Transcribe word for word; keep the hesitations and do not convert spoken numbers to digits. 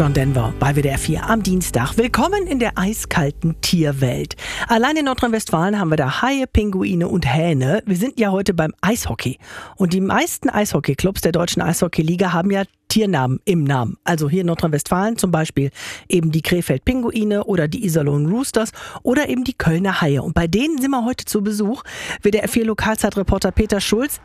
John Denver bei W D R vier am Dienstag. Willkommen in der eiskalten Tierwelt. Allein in Nordrhein-Westfalen haben wir da Haie, Pinguine und Hähne. Wir sind ja heute beim Eishockey. Und die meisten Eishockeyclubs der Deutschen Eishockeyliga haben ja Tiernamen im Namen. Also hier in Nordrhein-Westfalen zum Beispiel eben die Krefeld Pinguine oder die Iserlohn Roosters oder eben die Kölner Haie. Und bei denen sind wir heute zu Besuch. W D R vier Lokalzeitreporter Peter Schulz